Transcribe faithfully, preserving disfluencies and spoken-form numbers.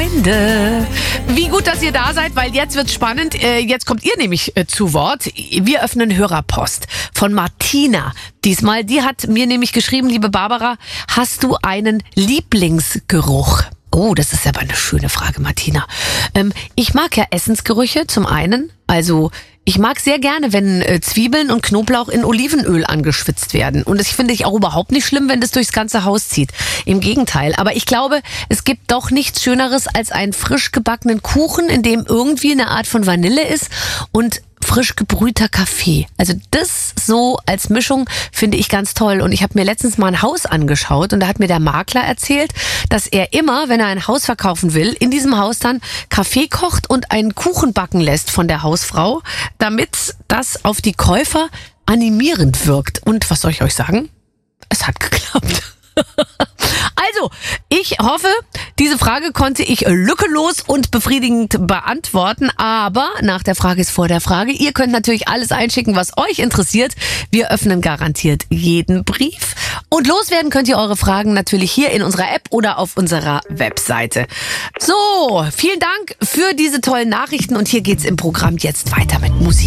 Freunde. Wie gut, dass ihr da seid, weil jetzt wird's spannend. Jetzt kommt ihr nämlich zu Wort. Wir öffnen Hörerpost von Martina. Diesmal, die hat mir nämlich geschrieben, liebe Barbara, hast du einen Lieblingsgeruch? Oh, das ist aber eine schöne Frage, Martina. Ähm, ich mag ja Essensgerüche zum einen. Also ich mag sehr gerne, wenn äh, Zwiebeln und Knoblauch in Olivenöl angeschwitzt werden. Und das finde ich auch überhaupt nicht schlimm, wenn das durchs ganze Haus zieht. Im Gegenteil. Aber ich glaube, es gibt doch nichts Schöneres als einen frisch gebackenen Kuchen, in dem irgendwie eine Art von Vanille ist und frisch gebrühter Kaffee. Also das so als Mischung finde ich ganz toll. Und ich habe mir letztens mal ein Haus angeschaut und da hat mir der Makler erzählt, dass er immer, wenn er ein Haus verkaufen will, in diesem Haus dann Kaffee kocht und einen Kuchen backen lässt von der Hausfrau, damit das auf die Käufer animierend wirkt. Und was soll ich euch sagen? Es hat geklappt. Also, ich hoffe, diese Frage konnte ich lückenlos und befriedigend beantworten, aber nach der Frage ist vor der Frage. Ihr könnt natürlich alles einschicken, was euch interessiert. Wir öffnen garantiert jeden Brief. Und loswerden könnt ihr eure Fragen natürlich hier in unserer App oder auf unserer Webseite. So, vielen Dank für diese tollen Nachrichten und hier geht's im Programm jetzt weiter mit Musik.